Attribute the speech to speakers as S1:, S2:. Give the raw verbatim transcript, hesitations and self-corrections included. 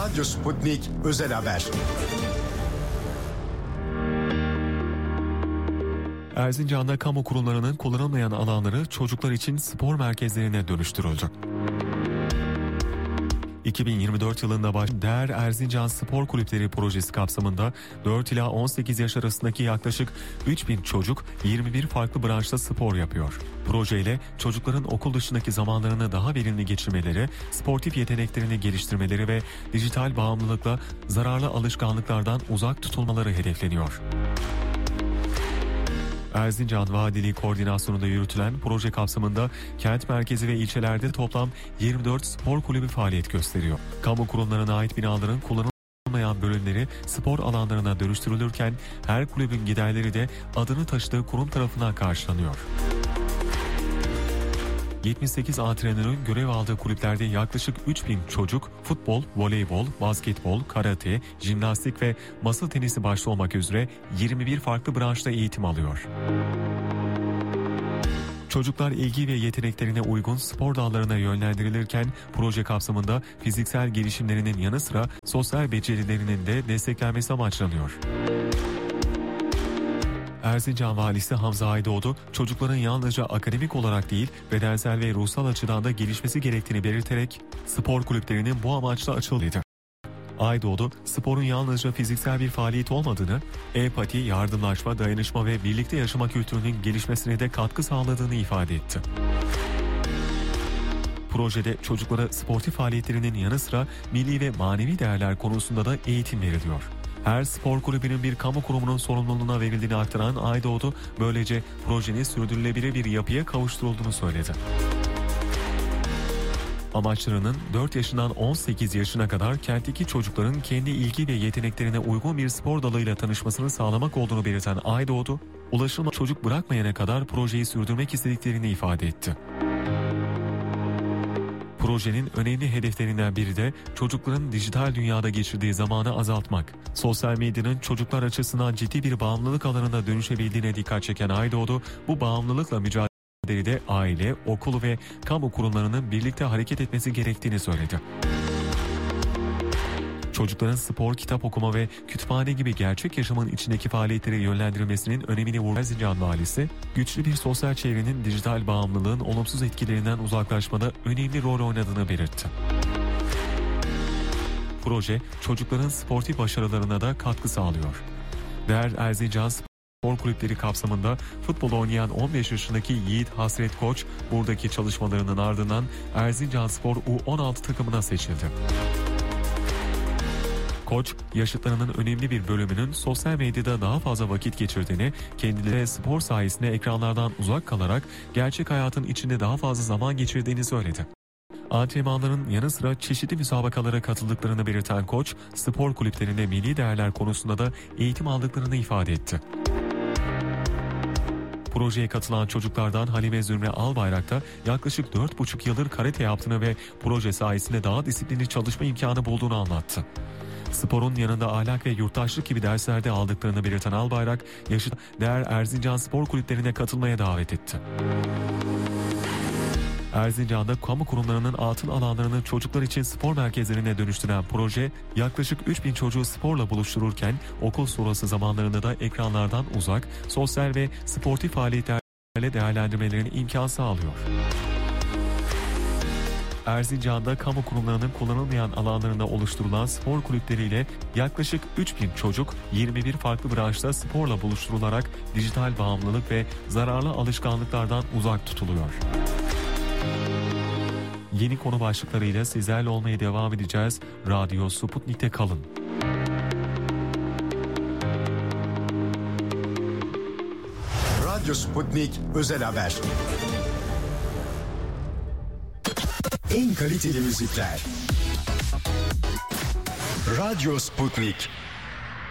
S1: Radyo Sputnik Özel Haber.
S2: Erzincan'da kamu kurumlarının kullanılmayan alanları çocuklar için spor merkezlerine dönüştürüldü. iki bin yirmi dört yılında başlayan Değer Erzincan Spor Kulüpleri projesi kapsamında dört ila on sekiz yaş arasındaki yaklaşık üç bin çocuk yirmi bir farklı branşta spor yapıyor. Projeyle çocukların okul dışındaki zamanlarını daha verimli geçirmeleri, sportif yeteneklerini geliştirmeleri ve dijital bağımlılıkla zararlı alışkanlıklardan uzak tutulmaları hedefleniyor. Erzincan Valiliği koordinasyonunda yürütülen proje kapsamında kent merkezi ve ilçelerde toplam yirmi dört spor kulübü faaliyet gösteriyor. Kamu kurumlarına ait binaların kullanılmayan bölümleri spor alanlarına dönüştürülürken her kulübün giderleri de adını taşıdığı kurum tarafından karşılanıyor. yetmiş sekiz antrenörün görev aldığı kulüplerde yaklaşık üç bin çocuk futbol, voleybol, basketbol, karate, jimnastik ve masa tenisi başta olmak üzere yirmi bir farklı branşta eğitim alıyor. Çocuklar ilgi ve yeteneklerine uygun spor dallarına yönlendirilirken proje kapsamında fiziksel gelişimlerinin yanı sıra sosyal becerilerinin de desteklenmesi amaçlanıyor. Erzincan Valisi Hamza Aydoğdu, çocukların yalnızca akademik olarak değil, bedensel ve ruhsal açıdan da gelişmesi gerektiğini belirterek spor kulüplerinin bu amaçla açıldığını. Aydoğdu, sporun yalnızca fiziksel bir faaliyet olmadığını, empati, yardımlaşma, dayanışma ve birlikte yaşama kültürünün gelişmesine de katkı sağladığını ifade etti. Projede çocuklara sportif faaliyetlerinin yanı sıra milli ve manevi değerler konusunda da eğitim veriliyor. Her spor kulübünün bir kamu kurumunun sorumluluğuna verildiğini aktaran Aydoğdu, böylece projenin sürdürülebilir bir yapıya kavuşturulduğunu söyledi. Amaçlarının dört yaşından on sekiz yaşına kadar kentteki çocukların kendi ilgi ve yeteneklerine uygun bir spor dalıyla tanışmasını sağlamak olduğunu belirten Aydoğdu, ulaşılma çocuk bırakmayana kadar projeyi sürdürmek istediklerini ifade etti. Projenin önemli hedeflerinden biri de çocukların dijital dünyada geçirdiği zamanı azaltmak. Sosyal medyanın çocuklar açısından ciddi bir bağımlılık alanına dönüşebildiğine dikkat çeken Aydoğdu, bu bağımlılıkla mücadelede aile, okul ve kamu kurumlarının birlikte hareket etmesi gerektiğini söyledi. Çocukların spor, kitap okuma ve kütüphane gibi gerçek yaşamın içindeki faaliyetlere yönlendirilmesinin önemini vurgulayan Erzincan Valisi, güçlü bir sosyal çevrenin dijital bağımlılığın olumsuz etkilerinden uzaklaşmada önemli rol oynadığını belirtti. Proje, çocukların sportif başarılarına da katkı sağlıyor. Değer Erzincan Spor Kulüpleri kapsamında futbol oynayan on beş yaşındaki Yiğit Hasret Koç, buradaki çalışmalarının ardından Erzincan Spor U on altı takımına seçildi. Koç, yaşıtlarının önemli bir bölümünün sosyal medyada daha fazla vakit geçirdiğini, kendileri spor sayesinde ekranlardan uzak kalarak gerçek hayatın içinde daha fazla zaman geçirdiğini söyledi. Antrenmanların yanı sıra çeşitli müsabakalara katıldıklarını belirten Koç, spor kulüplerinde milli değerler konusunda da eğitim aldıklarını ifade etti. Projeye katılan çocuklardan Halime Zümre Albayrak da yaklaşık dört buçuk yıldır karate yaptığını ve proje sayesinde daha disiplinli çalışma imkanı bulduğunu anlattı. Sporun yanında ahlak ve yurttaşlık gibi derslerde aldıklarını belirten Albayrak, yaşıt Değer Erzincan Spor Kulüplerine katılmaya davet etti. Erzincan'da kamu kurumlarının atıl alanlarını çocuklar için spor merkezlerine dönüştüren proje, yaklaşık üç bin çocuğu sporla buluştururken okul sonrası zamanlarında da ekranlardan uzak, sosyal ve sportif faaliyetlerle değerlendirmelerine imkan sağlıyor. Erzincan'da kamu kurumlarının kullanılmayan alanlarında oluşturulan spor kulüpleriyle yaklaşık üç bin çocuk yirmi bir farklı branşta sporla buluşturularak dijital bağımlılık ve zararlı alışkanlıklardan uzak tutuluyor. Yeni konu başlıklarıyla sizlerle olmaya devam edeceğiz. Radyo Sputnik'te kalın.
S1: Radyo Sputnik Özel Haber. En kaliteli müzikler. Radyo Sputnik.